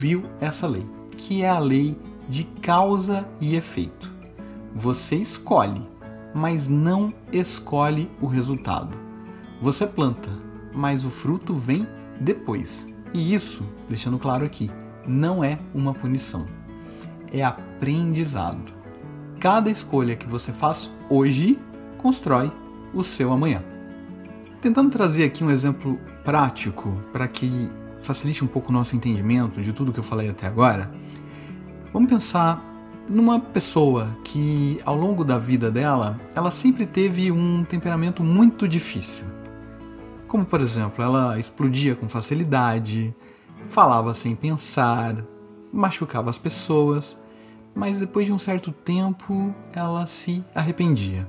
viu essa lei, que é a lei de causa e efeito. Você escolhe, mas não escolhe o resultado. Você planta, mas o fruto vem depois. E isso, deixando claro aqui, não é uma punição. É aprendizado. Cada escolha que você faz hoje constrói o seu amanhã. Tentando trazer aqui um exemplo prático para que facilite um pouco o nosso entendimento de tudo que eu falei até agora, vamos pensar numa pessoa que ao longo da vida dela, ela sempre teve um temperamento muito difícil. Como, por exemplo, ela explodia com facilidade, falava sem pensar, machucava as pessoas, mas depois de um certo tempo ela se arrependia.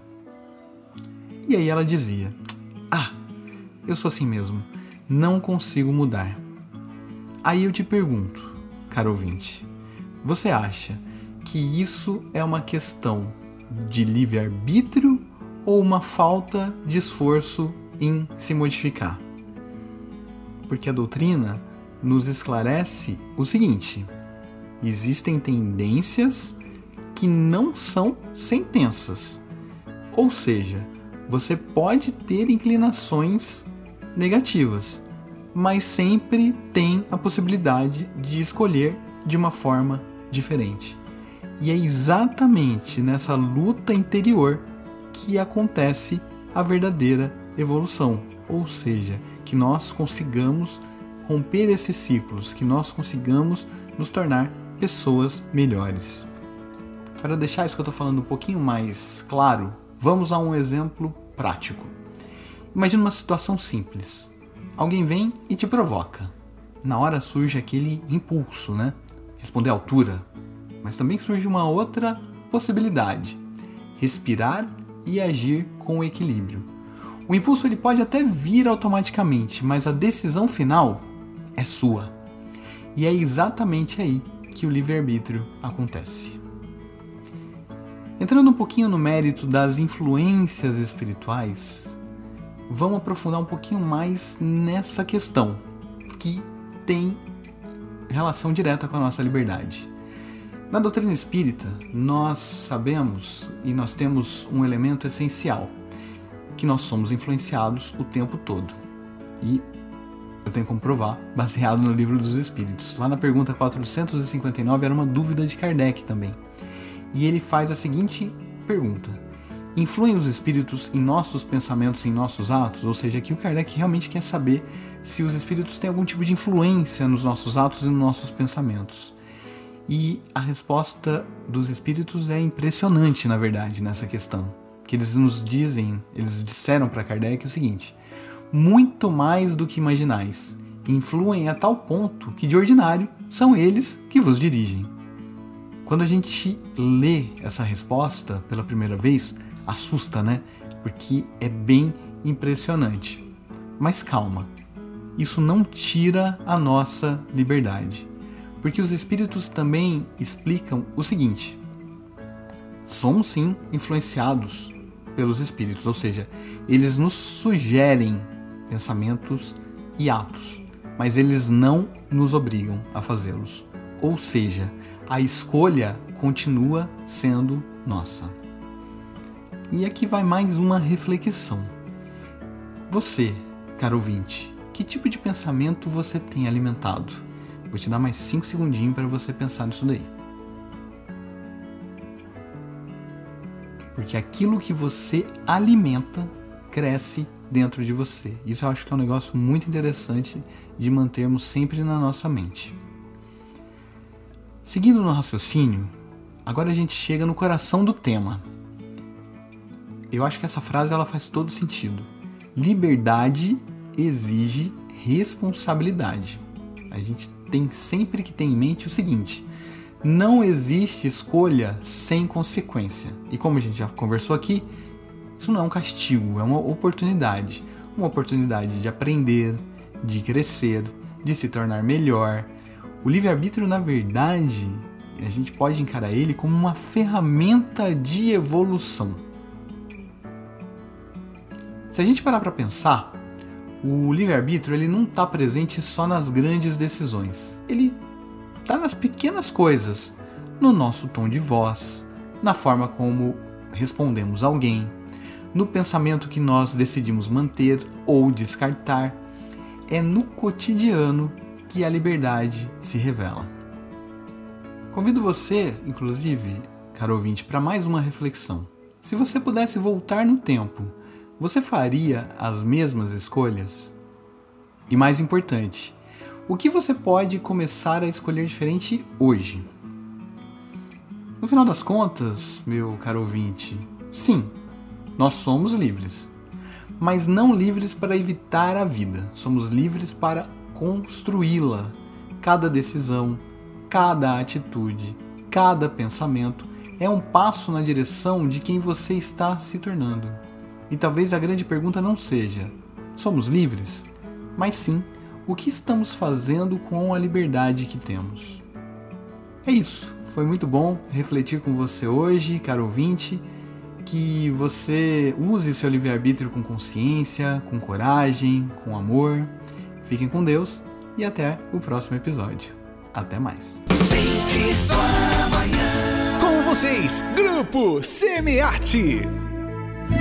E aí ela dizia: eu sou assim mesmo, não consigo mudar. Aí eu te pergunto, caro ouvinte, você acha que isso é uma questão de livre-arbítrio ou uma falta de esforço em se modificar? Porque a doutrina nos esclarece o seguinte: existem tendências que não são sentenças. Ou seja, você pode ter inclinações negativas, mas sempre tem a possibilidade de escolher de uma forma diferente. E é exatamente nessa luta interior que acontece a verdadeira evolução, ou seja, que nós consigamos romper esses ciclos, que nós consigamos nos tornar pessoas melhores. Para deixar isso que eu estou falando um pouquinho mais claro, vamos a um exemplo prático. Imagina uma situação simples. Alguém vem e te provoca. Na hora surge aquele impulso, né? Responder à altura. Mas também surge uma outra possibilidade: respirar e agir com equilíbrio. O impulso ele pode até vir automaticamente, mas a decisão final é sua. E é exatamente aí que o livre-arbítrio acontece. Entrando um pouquinho no mérito das influências espirituais, vamos aprofundar um pouquinho mais nessa questão, que tem relação direta com a nossa liberdade. Na doutrina espírita, nós sabemos e nós temos um elemento essencial, que nós somos influenciados o tempo todo. E eu tenho como provar, baseado no Livro dos Espíritos. Lá na pergunta 459 era uma dúvida de Kardec também. E ele faz a seguinte pergunta: influem os espíritos em nossos pensamentos, em nossos atos? Ou seja, aqui o Kardec realmente quer saber se os espíritos têm algum tipo de influência nos nossos atos e nos nossos pensamentos. E a resposta dos espíritos é impressionante, na verdade, nessa questão. Que eles disseram para Kardec o seguinte: muito mais do que imaginais, influem a tal ponto que de ordinário são eles que vos dirigem. Quando a gente lê essa resposta pela primeira vez, assusta, né? Porque é bem impressionante. Mas calma, isso não tira a nossa liberdade. Porque os espíritos também explicam o seguinte: somos sim influenciados pelos espíritos, ou seja, eles nos sugerem pensamentos e atos, mas eles não nos obrigam a fazê-los. Ou seja, a escolha continua sendo nossa. E aqui vai mais uma reflexão. Você, caro ouvinte, que tipo de pensamento você tem alimentado? Vou te dar mais 5 segundinhos para você pensar nisso daí. Porque aquilo que você alimenta cresce dentro de você. Isso eu acho que é um negócio muito interessante de mantermos sempre na nossa mente. Seguindo no raciocínio, agora a gente chega no coração do tema. Eu acho que essa frase ela faz todo sentido. Liberdade exige responsabilidade. A gente tem sempre que ter em mente o seguinte: não existe escolha sem consequência. E como a gente já conversou aqui, isso não é um castigo, é uma oportunidade. Uma oportunidade de aprender, de crescer, de se tornar melhor. O livre-arbítrio, na verdade, a gente pode encarar ele como uma ferramenta de evolução. Se a gente parar para pensar, o livre-arbítrio ele não está presente só nas grandes decisões. Ele Está nas pequenas coisas, no nosso tom de voz, na forma como respondemos a alguém, no pensamento que nós decidimos manter ou descartar. É no cotidiano que a liberdade se revela. Convido você, inclusive, caro ouvinte, para mais uma reflexão. Se você pudesse voltar no tempo, você faria as mesmas escolhas? E mais importante, o que você pode começar a escolher diferente hoje? No final das contas, meu caro ouvinte, sim, nós somos livres. Mas não livres para evitar a vida. Somos livres para construí-la. Cada decisão, cada atitude, cada pensamento é um passo na direção de quem você está se tornando. E talvez a grande pergunta não seja: somos livres? Mas sim, o que estamos fazendo com a liberdade que temos? É isso. Foi muito bom refletir com você hoje, caro ouvinte. Que você use seu livre-arbítrio com consciência, com coragem, com amor. Fiquem com Deus e até o próximo episódio. Até mais. Com vocês, Grupo Semearte.